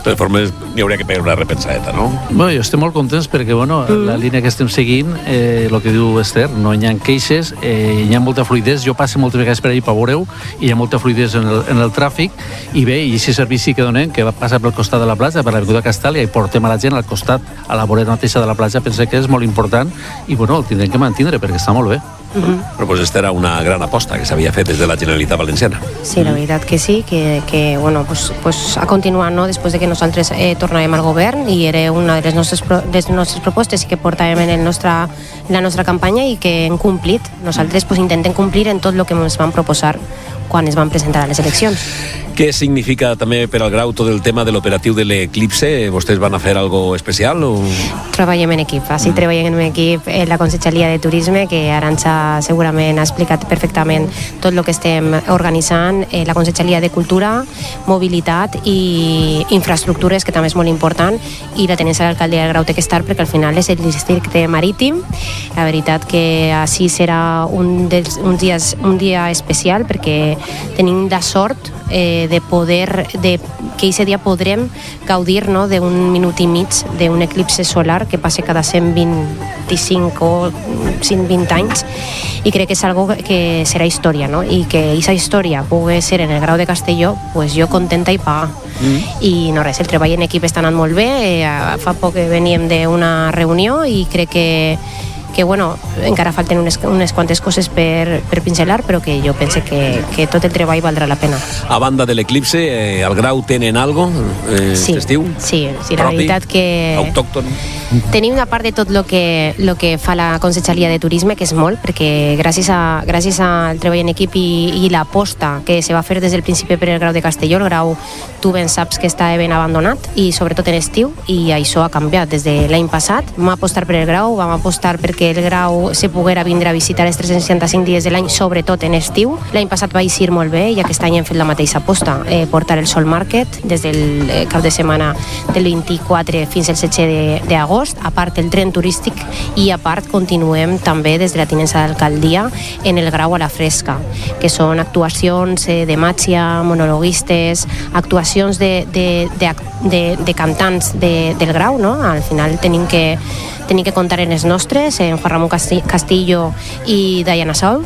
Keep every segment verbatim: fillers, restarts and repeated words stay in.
De totes formes, n'hi hauria que pegar una repensadeta, no? Bueno, jo estic molt contents perquè, bueno, mm. la línia que estem seguint, eh, el que diu Esther, no hi ha queixes, eh, hi ha molta fluidesa, jo passo moltes vegades per ahir per veure-ho, i hi ha molta fluidesa en el, en el tràfic, i bé, i aquest servici que donem, que va passar pel costat de la platja, per l'Avinguda Castàlia, i portem a la gent al costat, a la vorera mateixa de la platja, penso que és molt important, i bueno, el tindrem que mantindre, perquè està molt bé. Uh-huh. Però pues esta era una gran aposta que s'havia fet des de la Generalitat Valenciana. Sí, la veritat que sí, que, que bueno, pues, pues ha continuat, no?, després de que nosaltres eh, tornàvem al govern, i era una de les nostres, pro, les nostres propostes que portàvem en el nostre, la nostra campanya i que hem complit. Nosaltres pues, intentem complir en tot el que ens van proposar quan es van presentar a les eleccions. Què significa també per al Grau tot el tema de l'operatiu de l'Eclipse? Vostès van a fer algo especial? O... Treballem en equip, així mm. treballem en equip en la Conselleria de Turisme, que Arantxa segurament ha explicat perfectament tot el que estem organitzant, eh, la Conselleria de Cultura, Mobilitat i Infraestructures, que també és molt important, i la Tenència d'Alcaldia del Grau té que estar perquè al final és el districte marítim. La veritat que així serà un, dels, un, dies, un dia especial perquè tenim la sort eh, de poder, de, que aquest dia podrem gaudir, no?, d'un minut i mig d'un eclipse solar que passa cada cent vint-i-cinc o cent vint anys, i crec que és algo que serà història, no?, i que aquesta història pugui ser en el Grau de Castelló, pues jo contenta i paga. Mm. I no res, el treball en equip està anant molt bé, eh, fa poc que veníem d'una reunió i crec que que bueno, encara falten unes, unes quantes coses per, per pincelar, però que jo penso que, que tot el treball valdrà la pena. A banda de l'Eclipse, eh, al Grau tenen algo eh, sí, estiu? Sí, sí, la propi, veritat que... autòcton? Tenim una part de tot el que, lo que fa la Conselleria de Turisme, que és molt, perquè gràcies, a, gràcies al treball en equip i, i l'aposta que se va fer des del principi per el Grau de Castelló, el Grau tu ben saps que està ben abandonat, i sobretot en estiu, i això ha canviat des de l'any passat. Vam apostar per el Grau, vam apostar perquè el Grau se poguera vindre a visitar els tres cents seixanta-cinc dies de l'any, sobretot en estiu. L'any passat va eixir molt bé i aquest any hem fet la mateixa aposta, eh, portar el Sol Market des del eh, cap de setmana del vint-i-quatre fins al setze d'agost, a part el tren turístic, i a part continuem també des de la tinença d'alcaldia en el Grau a la fresca, que són actuacions eh, de màgia, monologuistes, actuacions de, de, de, de, de cantants de, del Grau, no? Al final tenim que tenim que comptar en els nostres, en Juan Ramon Castillo i Diana Saul,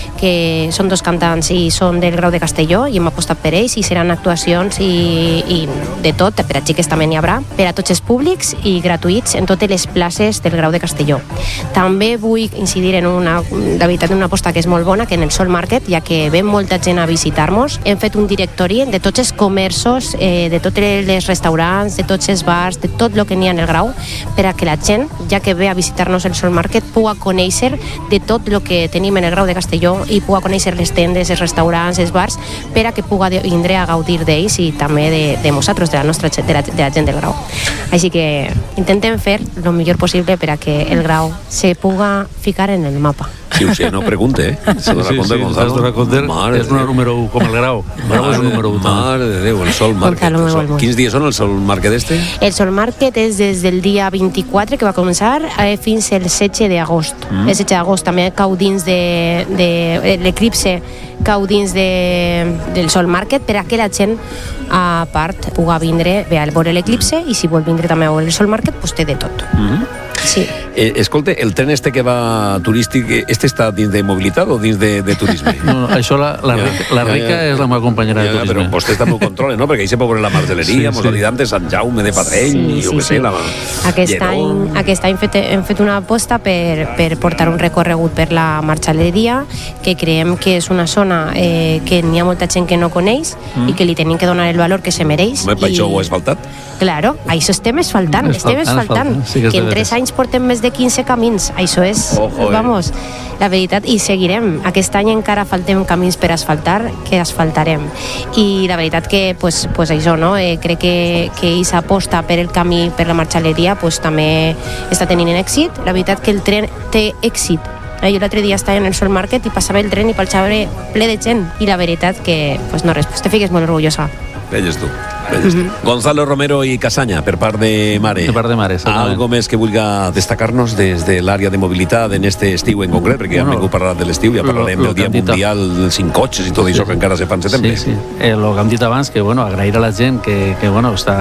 que són dos cantants i són del Grau de Castelló, i hem apostat per ells, i seran actuacions i, i de tot, per a xiques també n'hi haurà, per a tots els públics i gratuïts en totes les places del Grau de Castelló. També vull incidir en una, la veritat, una aposta que és molt bona, que en el Sol Market, ja que ve molta gent a visitar-nos, hem fet un directori de tots els comerços, eh, de tots els restaurants, de tots els bars, de tot el que n'hi ha en el Grau, per a que la gent, ja que ve a visitar-nos el Sol Market, pugui conèixer de tot el que tenim en el Grau de Castelló i pugui conèixer les tendes, els restaurants, els bars, per a que pugui vindre a gaudir d'ells i també de, de nosaltres, de la nostra de la, de la gent del Grau. Així que intentem fer el millor possible per a que el Grau se pugui ficar en el mapa. Sí, o sigui, no pregunte, eh? Se dona sí, compte, sí, Gonzalo. Se dona compte, és una número u com el Grau. Bravo és un número u. Mare de Déu, el Sol Market. El Sol. Quins dies són el Sol Market este? El Sol Market és des del dia vint-i-quatre, que va començar, eh, fins al setze d'agost. Mm. El setze d'agost també cau dins de, de l'eclipse, cau dins de, del Sol Market, per a que la gent, a part, pugui vindre bé a veure l'eclipse, i si vol vindre també a veure el Sol Market, pues té de tot. Mm. Sí. Eh, escolta, el tren este que va turístic, este està dins de mobilitat o dins de, de turisme? No, això la, la, ja, rica, la rica ja, ja, és la meva companyera ja, de turisme. Però vostè també ho controla, no? Perquè ahí se pot veure la margeleria, sí, mos sí. ha dit Sant Jaume de Padrell, sí, i jo sí, què sé, sí. la... Aquest Lledó. any, aquest any fet, hem fet una aposta per, per portar un recorregut per la margeleria, que creiem que és una zona eh, que n'hi ha molta gent que no coneix mm. i que li tenim que donar el valor que se mereix. Home, per això ho has faltat? Claro, això estem esfaltant, estem esfaltant, sí, que, que en tres anys portem més de quinze camins, això és, Ojo, eh. vamos, la veritat, i seguirem. Aquest any encara faltem camins per asfaltar, que asfaltarem. I la veritat que, pues, pues això, no? Eh, crec que, que aquesta aposta per el camí, per la marxaleria, pues, també està tenint èxit. La veritat que el tren té èxit. Jo l'altre dia estava en el Sol Market i passava el tren i pel xabre ple de gent. I la veritat que, pues no res, pues te fiques molt orgullosa. Veies tu. Veies tu. Mm-hmm. Gonzalo Romero i Casaña, per part de Mare. Per part de Mare, Algo més que vulga destacar-nos des de l'àrea de mobilitat en este estiu en concret, perquè ja bueno, hem vingut a parlar de l'estiu, ja parlarem del dia mundial sin cotxes i tot això sí, que encara se fa en setembre. Sí, sí. Eh, el que hem dit abans, que bueno, agrair a la gent que, que bueno, està